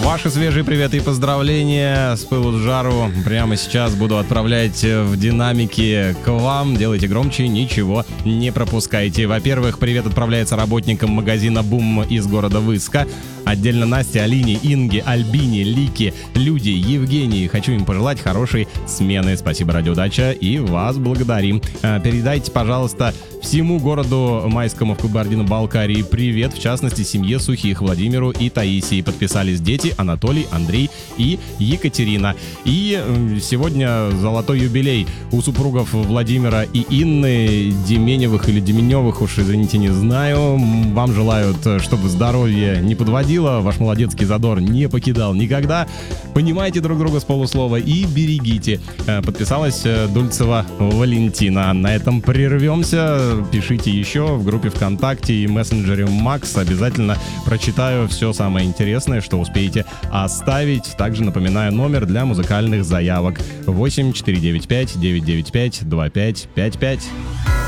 Ваши свежие приветы и поздравления с пылу с жару прямо сейчас буду отправлять в динамике к вам. Делайте громче, ничего не пропускайте. Во-первых, привет отправляется работникам магазина «Бум» из города Выска. Отдельно Насте, Алине, Инге, Альбине, Лике, Люде, Евгении. Хочу им пожелать хорошей смены. Спасибо, радиоудача, и вас благодарим. Передайте, пожалуйста, всему городу Майскому в Кабардино-Балкарии привет, в частности, семье Сухих, Владимиру и Таисии. Подписались дети Анатолий, Андрей и Екатерина. И сегодня золотой юбилей у супругов Владимира и Инны, Деменевых или Деменевых, уж извините, не знаю. Вам желают, чтобы здоровье не подводило, ваш молодецкий задор не покидал никогда. Понимайте друг друга с полуслова и берегите. Подписалась Дульцева Валентина. На этом прервемся. Пишите еще в группе ВКонтакте и мессенджере Макс. Обязательно прочитаю все самое интересное, что успеете оставить. Также напоминаю номер для музыкальных заявок: 8 495 995 2555.